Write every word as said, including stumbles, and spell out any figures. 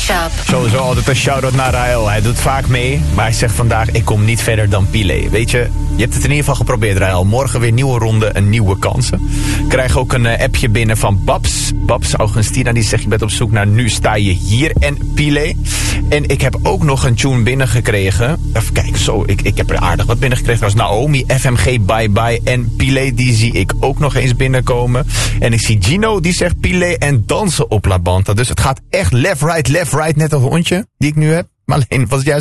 Shop. Sowieso altijd een shout-out naar Raël. Hij doet vaak mee, maar hij zegt vandaag, ik kom niet verder dan Pile. Weet je, je hebt het in ieder geval geprobeerd, Raël. Morgen weer nieuwe ronde en nieuwe kansen. Ik krijg ook een uh, appje binnen van Babs. Babs Augustina, die zegt, je bent op zoek naar Nu sta je hier en Pile. En ik heb ook nog een tune binnengekregen. Even kijken, zo, ik, ik heb er aardig wat binnengekregen. Dat was Naomi, F M G, Bye Bye en Pile. Die zie ik ook nog eens binnenkomen. En ik zie Gino, die zegt Pile en dansen op La Banta. Dus het gaat echt left, right, left, right. Net een hondje die ik nu heb. Maar alleen, was het juist